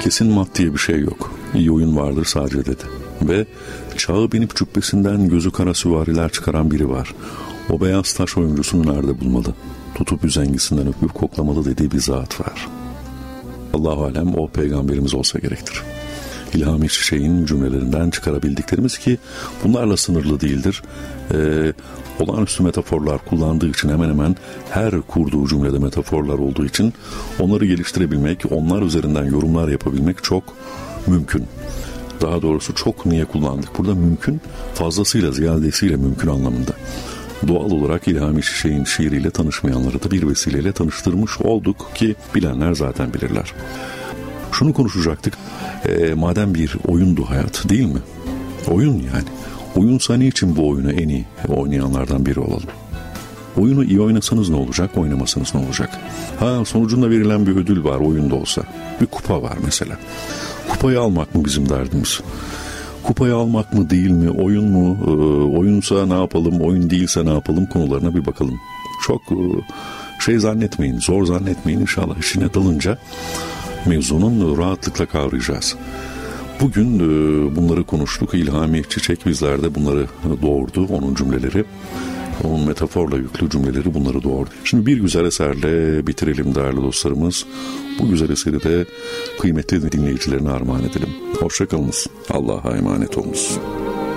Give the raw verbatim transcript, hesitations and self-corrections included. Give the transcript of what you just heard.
kesin mat diye bir şey yok. İyi oyun vardır sadece dedi. Ve çağı binip cübbesinden gözü kara süvariler çıkaran biri var. O beyaz taş oyuncusunu nerede bulmalı? Tutup üzengisinden öpüp koklamalı dediği bir zat var. Allahu alem o peygamberimiz olsa gerektir. İlhami Çiçek'in cümlelerinden çıkarabildiklerimiz ki bunlarla sınırlı değildir. Ee, olağanüstü metaforlar kullandığı için hemen hemen her kurduğu cümlede metaforlar olduğu için onları geliştirebilmek, onlar üzerinden yorumlar yapabilmek çok mümkün. Daha doğrusu çok niye kullandık? Burada mümkün, fazlasıyla, ziyadesiyle mümkün anlamında. Doğal olarak İlhami Çiçek'in şiiriyle tanışmayanları da bir vesileyle tanıştırmış olduk ki bilenler zaten bilirler. Şunu konuşacaktık. E, madem bir oyundu hayat, değil mi? Oyun yani. Oyunsa niçin bu oyunu en iyi oynayanlardan biri olalım? Oyunu iyi oynasanız ne olacak, oynamasanız ne olacak? Ha, sonucunda verilen bir ödül var oyunda olsa. Bir kupa var mesela. Kupayı almak mı bizim derdimiz? Kupayı almak mı değil mi, oyun mu, e, oyunsa ne yapalım, oyun değilse ne yapalım konularına bir bakalım. Çok e, şey zannetmeyin, zor zannetmeyin, inşallah işine dalınca mevzunun rahatlıkla kavrayacağız. Bugün e, bunları konuştuk. İlhami Çiçek bizlerde bunları doğurdu, onun cümleleri. Onun metaforla yüklü cümleleri bunları doğurdu. Şimdi bir güzel eserle bitirelim değerli dostlarımız. Bu güzel eseri de kıymetli dinleyicilerine armağan edelim. Hoşça kalınız. Allah'a emanet olunuz.